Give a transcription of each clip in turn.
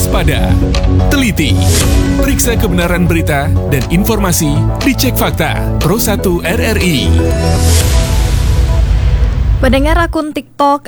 waspada, teliti, periksa kebenaran berita dan informasi dicek fakta Pro 1 RRI. Pendengar akun TikTok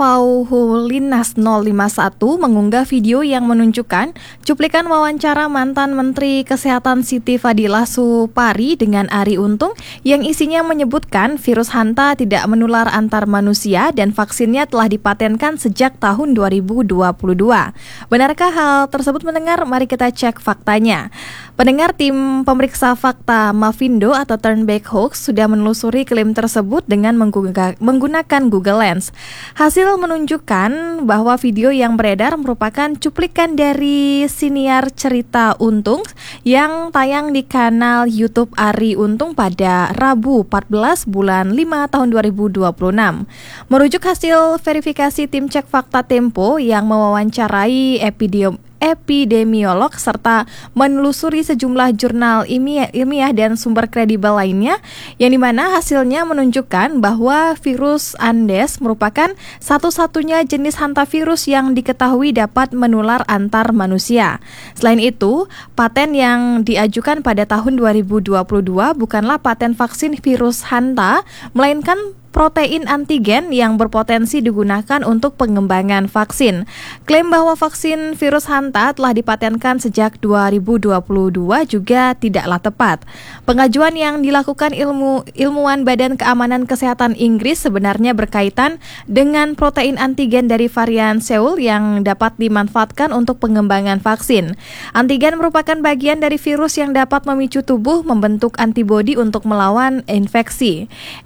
Anfauhulinas051 mengunggah video yang menunjukkan cuplikan wawancara mantan Menteri Kesehatan Siti Fadilah Supari dengan Arie Untung yang isinya menyebutkan virus hanta tidak menular antar manusia dan vaksinnya telah dipatenkan sejak tahun 2022. Benarkah hal tersebut, pendengar? Mari kita cek faktanya. Pendengar, tim pemeriksa fakta Mavindo atau Turnback Hoax sudah menelusuri klaim tersebut dengan menggunakan Google Lens. Hasil menunjukkan bahwa video yang beredar merupakan cuplikan dari siniar cerita Untung yang tayang di kanal YouTube Arie Untung pada Rabu 14 bulan 5 tahun 2026. Merujuk hasil verifikasi tim cek fakta Tempo yang mewawancarai epidemiolog serta menelusuri sejumlah jurnal ilmiah dan sumber kredibel lainnya, yang dimana hasilnya menunjukkan bahwa virus Andes merupakan satu-satunya jenis hantavirus yang diketahui dapat menular antar manusia. Selain itu, paten yang diajukan pada tahun 2022 bukanlah paten vaksin virus hanta, melainkan protein antigen yang berpotensi digunakan untuk pengembangan vaksin. Klaim bahwa vaksin virus hanta telah dipatenkan sejak 2022 juga tidaklah tepat. Pengajuan yang dilakukan ilmuwan Badan Keamanan Kesehatan Inggris sebenarnya berkaitan dengan protein antigen dari varian Seoul yang dapat dimanfaatkan untuk pengembangan vaksin. Antigen merupakan bagian dari virus yang dapat memicu tubuh membentuk antibodi untuk melawan infeksi.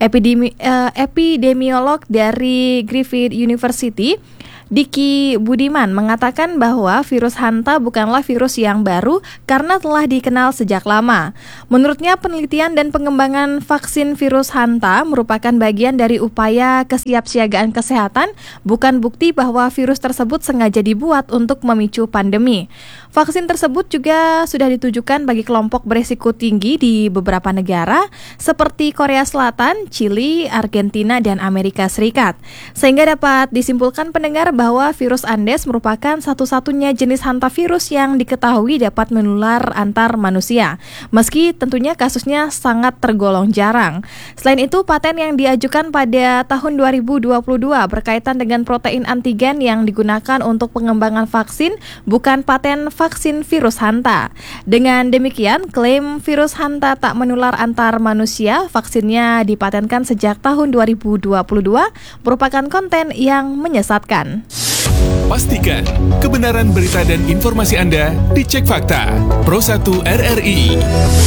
Epidemiolog dari Griffith University, Diki Budiman, mengatakan bahwa virus hanta bukanlah virus yang baru karena telah dikenal sejak lama. Menurutnya, penelitian dan pengembangan vaksin virus hanta merupakan bagian dari upaya kesiapsiagaan kesehatan, bukan bukti bahwa virus tersebut sengaja dibuat untuk memicu pandemi. Vaksin tersebut juga sudah ditujukan bagi kelompok berisiko tinggi di beberapa negara seperti Korea Selatan, Chili, Argentina, dan Amerika Serikat. Sehingga dapat disimpulkan, pendengar, bahwa virus Andes merupakan satu-satunya jenis hantavirus yang diketahui dapat menular antar manusia, meski tentunya kasusnya sangat tergolong jarang. Selain itu, paten yang diajukan pada tahun 2022 berkaitan dengan protein antigen yang digunakan untuk pengembangan vaksin, bukan paten vaksin virus hanta. Dengan demikian, klaim virus hanta tak menular antar manusia, vaksinnya dipatenkan sejak tahun 2022, merupakan konten yang menyesatkan. Pastikan kebenaran berita dan informasi Anda dicek fakta Pro 1 RRI.